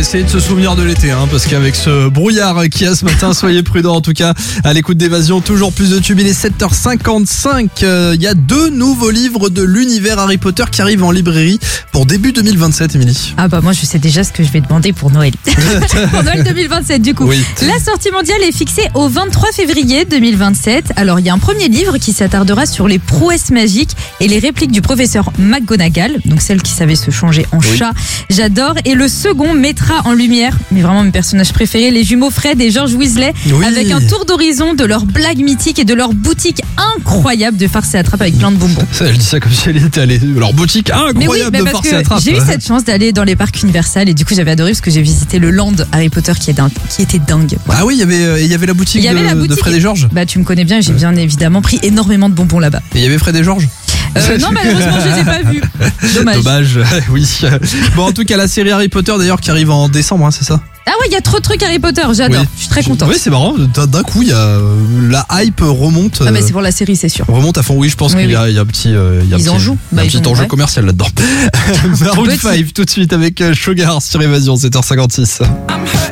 essayer de se souvenir de l'été, parce qu'avec ce brouillard qu'il y a ce matin, soyez prudents en tout cas à l'écoute d'Évasion. Toujours plus de tubes, il est 7h55. Il y a 2 nouveaux livres de l'univers Harry Potter qui arrivent en librairie pour début 2027, Émilie. Ah bah moi je sais déjà ce que je vais demander pour Noël. Pour Noël 2027 du coup. Oui. La sortie mondiale est fixée au 23 février 2027. Alors il y a un premier livre qui s'attardera sur les prouesses magiques et les répliques du professeur McGonagall, donc celle qui savait se changer en chat. J'adore. Et le second mettra en lumière, mais vraiment mes personnages préférés, les jumeaux Fred et George Weasley, avec un tour d'horizon de leurs blagues mythiques et de leur boutique incroyable de farce et attrape avec plein de bonbons. Ça, elle dit ça comme si elle était allée. Leur boutique incroyable de farce et attrape. J'ai eu cette chance d'aller dans les parcs Universal et du coup j'avais adoré parce que j'ai visité le land Harry Potter qui était dingue. Voilà. Ah oui, il y avait la boutique de Fred et George. Bah tu me connais bien, j'ai bien évidemment pris énormément de bonbons là-bas. Et il y avait Fred et George. Non, malheureusement, je les ai pas vus. Dommage, oui. Bon, en tout cas, la série Harry Potter d'ailleurs qui arrive en décembre, c'est ça? Ah ouais, il y a trop de trucs Harry Potter, j'adore. Oui. Je suis très contente. Oui, c'est marrant. D'un coup, il y a la hype remonte. Ah mais c'est pour la série, c'est sûr. Remonte à fond. Oui, je pense qu'il y a un petit. Ils en jouent. Un petit enjeu commercial là-dedans. Maroon 5 tout de suite avec Sugar sur Évasion, 7h56.